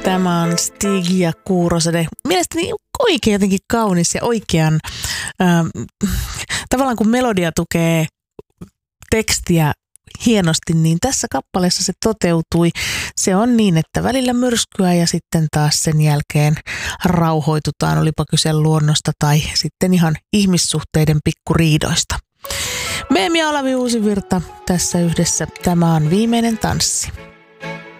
Tämä on Stig ja Kuurosade. Mielestäni oikein jotenkin kaunis ja oikean, tavallaan kun melodia tukee tekstiä hienosti, niin tässä kappaleessa se toteutui. Se on niin, että välillä myrskyä ja sitten taas sen jälkeen rauhoitutaan, olipa kyse luonnosta tai sitten ihan ihmissuhteiden pikkuriidoista. Meemi ja Olavi Uusivirta tässä yhdessä. Tämä on Viimeinen tanssi.